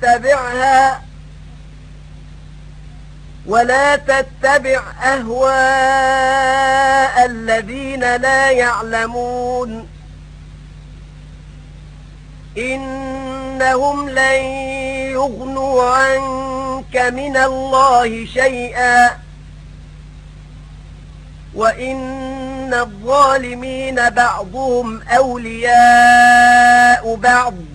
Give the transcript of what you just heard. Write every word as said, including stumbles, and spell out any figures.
تتبعها ولا تتبع أهواء الذين لا يعلمون إنهم لن يغنوا عنك من الله شيئا وإن الظالمين بعضهم أولياء بعض